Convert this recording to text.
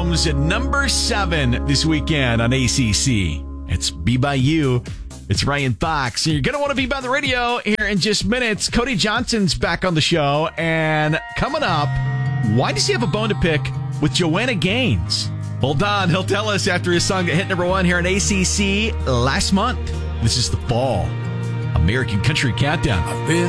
albums at number 7 this weekend on ACC. It's Be By You. It's Ryan Fox. You're going to want to be by the radio here in just minutes. Cody Johnson's back on the show. And coming up, why does he have a bone to pick with Joanna Gaines? Hold on. He'll tell us after his song that hit number 1 here on ACC last month. This is The Fall, American Country Countdown.